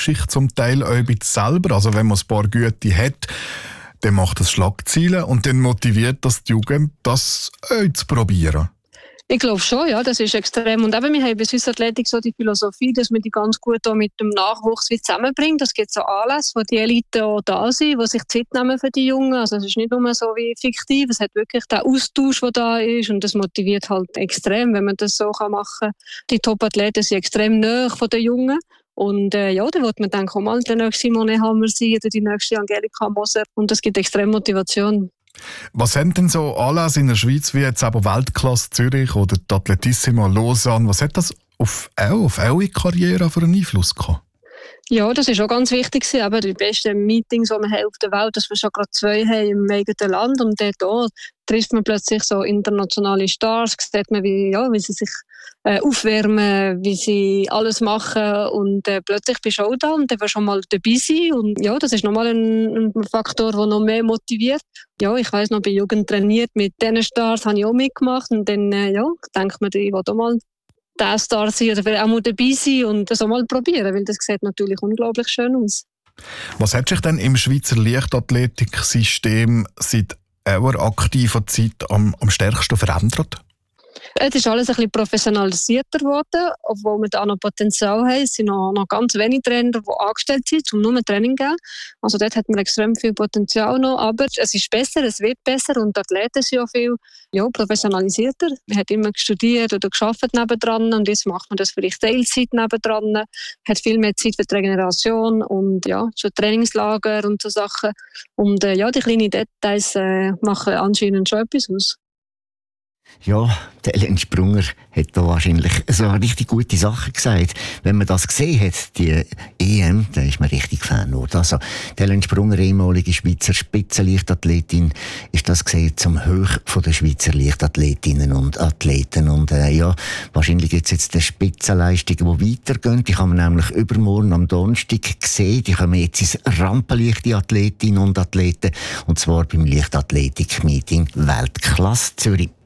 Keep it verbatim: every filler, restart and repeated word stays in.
sich zum Teil auch ein bisschen selber. Also wenn man ein paar Güte hat, dann macht das Schlagzeilen und dann motiviert das die Jugend, das auch zu probieren. Ich glaube schon, ja, das ist extrem. Und eben, wir haben bei Swiss Athletic so die Philosophie, dass wir die ganz gut auch mit dem Nachwuchs wie zusammenbringen. Es gibt so Anlässe, wo die Elite auch da sind, die sich Zeit nehmen für die Jungen. Also es ist nicht nur so wie fiktiv, es hat wirklich den Austausch, der da ist und das motiviert halt extrem, wenn man das so machen kann. Die Top-Athleten sind extrem nahe von den Jungen. Und äh, ja, da wird man dann auch mal der nächste Simone Hammer sein oder die nächste Angelika Moser. Und das gibt extrem Motivation. Was haben denn so Anlässe in der Schweiz, wie jetzt aber Weltklasse Zürich oder die Atletissima Lausanne, was hat das auf, auch, auf eure Karriere für einen Einfluss gehabt? Ja, das ist auch ganz wichtig. Aber die besten Meetings, die wir haben auf der Welt, dass wir schon gerade zwei haben im eigenen Land. Und dort auch trifft man plötzlich so internationale Stars, sieht man, wie, ja, wie sie sich äh, aufwärmen, wie sie alles machen. Und äh, plötzlich bist du auch da und dann wirst du schon mal dabei sein. Und ja, das ist nochmal ein, ein Faktor, der noch mehr motiviert. Ja, ich weiss noch, bei Jugend trainiert mit diesen Stars, habe ich auch mitgemacht. Und dann äh, ja, denkt man, ich will auch mal der Star sein oder vielleicht auch mal dabei sein und das auch mal probieren, weil das sieht natürlich unglaublich schön aus. Was hat sich denn im Schweizer Leichtathletiksystem seit eurer aktiven Zeit am, am stärksten verändert? Es ist alles ein bisschen professionalisierter geworden, obwohl wir da noch Potenzial haben. Es sind noch, noch ganz wenige Trainer, die angestellt sind, um nur Training zu geben. Also dort hat man extrem viel Potenzial noch, aber es ist besser, es wird besser und die Athleten sind auch viel ja, professionalisierter. Man hat immer studiert oder gearbeitet nebendran und jetzt macht man das vielleicht Teilzeit nebendran, hat viel mehr Zeit für die Regeneration und ja, so Trainingslager und so Sachen. Und äh, ja, die kleinen Details äh, machen anscheinend schon etwas aus. Ja, der Ellen Sprunger hat da wahrscheinlich so eine richtig gute Sache gesagt. Wenn man das gesehen hat, die E M, dann ist man richtig Fan geworden. Also, die Ellen Sprunger, ehemalige Schweizer Spitzenleichtathletin, ist das gesehen zum Hoch von der Schweizer Leichtathletinnen und Athleten. Und äh, ja, wahrscheinlich gibt es jetzt die Spitzenleistungen, die weitergehen. Die kann man nämlich übermorgen am Donnerstag sehen. Die kommen jetzt ins Rampenlichte Athletinnen und Athleten. Und zwar beim Leichtathletik-Meeting Weltklasse Zürich.